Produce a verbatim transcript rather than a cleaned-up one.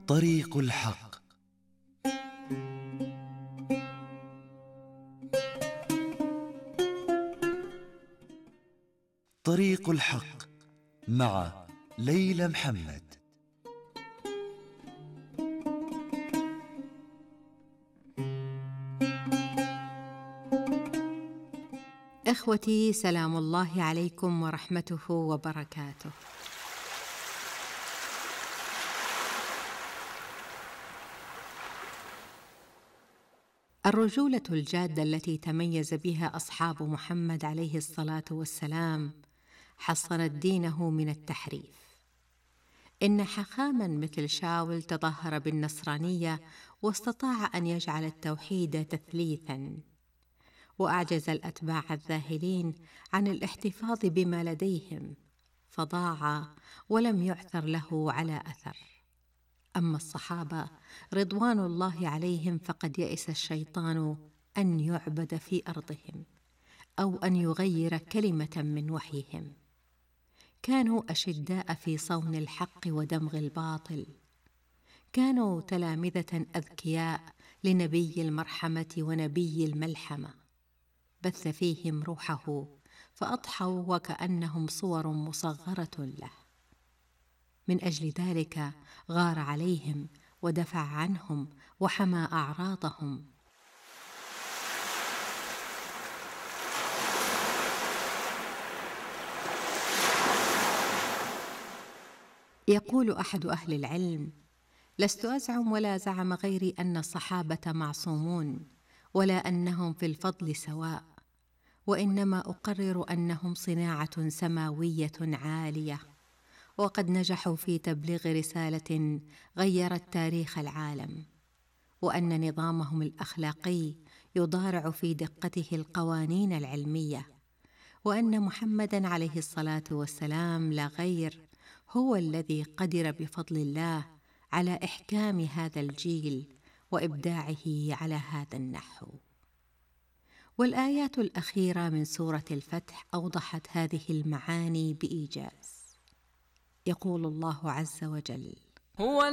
طريق الحق. طريق الحق مع ليلى محمد. إخوتي، سلام الله عليكم ورحمته وبركاته. الرجولة الجادة التي تميز بها أصحاب محمد عليه الصلاة والسلام حصنت دينه من التحريف. إن حخاما مثل شاول تظاهر بالنصرانية واستطاع أن يجعل التوحيد تثليثا، وأعجز الأتباع الذاهلين عن الاحتفاظ بما لديهم فضاع ولم يعثر له على أثر. أما الصحابة رضوان الله عليهم فقد يئس الشيطان أن يعبد في أرضهم أو أن يغير كلمة من وحيهم. كانوا أشداء في صون الحق ودمغ الباطل، كانوا تلامذة أذكياء لنبي المرحمة ونبي الملحمة، بث فيهم روحه فأضحوا وكأنهم صور مصغرة له. من أجل ذلك غار عليهم ودفع عنهم وحمى أعراضهم. يقول أحد أهل العلم: لست أزعم ولا زعم غيري أن الصحابة معصومون ولا أنهم في الفضل سواء، وإنما أقرر أنهم صناعة سماوية عالية، وقد نجحوا في تبليغ رسالة غيرت تاريخ العالم، وأن نظامهم الأخلاقي يضارع في دقته القوانين العلمية، وأن محمدًا عليه الصلاة والسلام لا غير هو الذي قدر بفضل الله على إحكام هذا الجيل وإبداعه على هذا النحو. والآيات الأخيرة من سورة الفتح أوضحت هذه المعاني بإيجاز. يقول الله عز وجل: هو